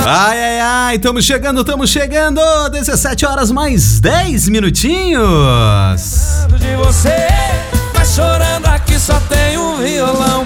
Ai, ai, ai, estamos chegando, 17 horas mais 10 minutinhos. De você, vai chorando aqui, só tem um violão.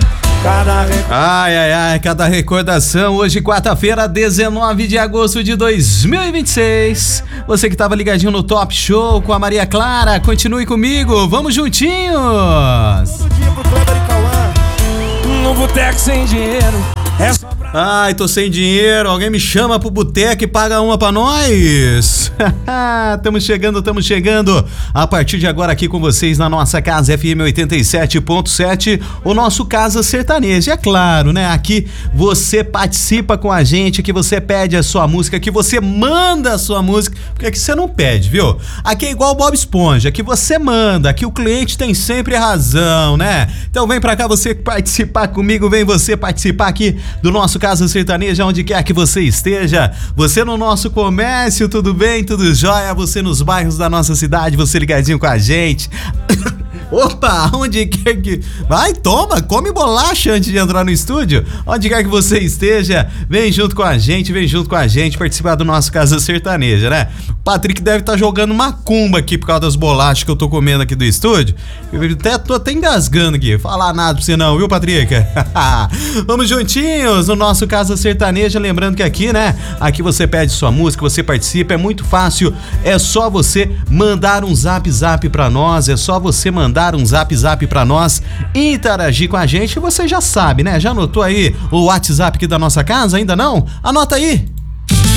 Cada recordação. Hoje, quarta-feira, 19 de agosto de 2026. Você que estava ligadinho no Top Show com a Maria Clara, continue comigo, vamos juntinhos. Todo dia pro Kleber e Cauã. No boteco sem dinheiro. Ai, tô sem dinheiro, alguém me chama pro boteco e paga uma pra nós. Estamos chegando a partir de agora aqui com vocês na nossa Casa FM 87.7, o nosso Casa Sertaneja. É claro, né? Aqui você participa com a gente, aqui você pede a sua música, aqui você manda a sua música, porque aqui você não pede, viu? Aqui é igual o Bob Esponja, aqui você manda, aqui o cliente tem sempre razão, né? Então vem pra cá você participar comigo, vem você participar aqui do nosso Casa Sertaneja, onde quer que você esteja, você no nosso comércio, tudo bem, tudo jóia, você nos bairros da nossa cidade, você ligadinho com a gente. Opa, onde quer que... Vai, toma, come bolacha antes de entrar no estúdio. Onde quer que você esteja, vem junto com a gente participar do nosso Casa Sertaneja, né? O Patrick deve estar jogando macumba aqui por causa das bolachas que eu tô comendo aqui do estúdio. Tô até engasgando aqui, falar nada pra você não, viu, Patrick? Vamos juntinhos no nosso Casa Sertaneja, lembrando que aqui, né? Aqui você pede sua música, você participa, é muito fácil, é só você mandar um zap pra nós, é só você mandar um zap pra nós, interagir com a gente, você já sabe, né? Já anotou aí o WhatsApp aqui da nossa casa? Ainda não? Anota aí!